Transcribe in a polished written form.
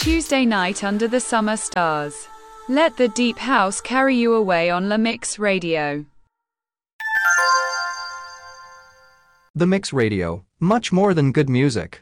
Tuesday night under the summer stars. Let the deep house carry you away on La Mix Radio. The Mix Radio, much more than good music.